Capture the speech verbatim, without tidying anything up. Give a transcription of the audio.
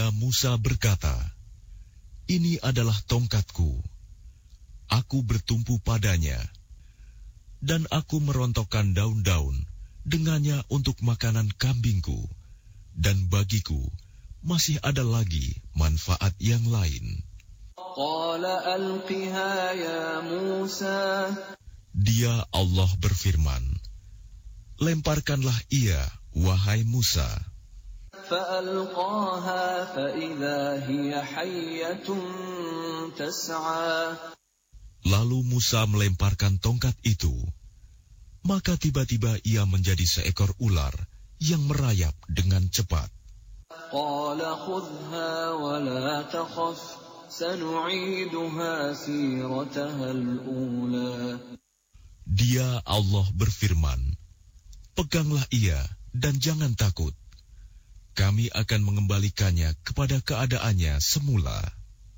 Maka Musa berkata, "Ini adalah tongkatku. Aku bertumpu padanya, dan aku merontokkan daun-daun dengannya untuk makanan kambingku, dan bagiku masih ada lagi manfaat yang lain." Qala alqiha ya Musa. Dia Allah berfirman, "Lemparkanlah ia, wahai Musa." فألقاها فإذا هي حية تسعى. Lalu Musa melemparkan tongkat itu, maka tiba-tiba ia menjadi seekor ular yang merayap dengan cepat. قال خذها ولا تخف سنعيدها سيرتها الأولى. Dia Allah berfirman, "Peganglah ia dan jangan takut. Kami akan mengembalikannya kepada keadaannya semula."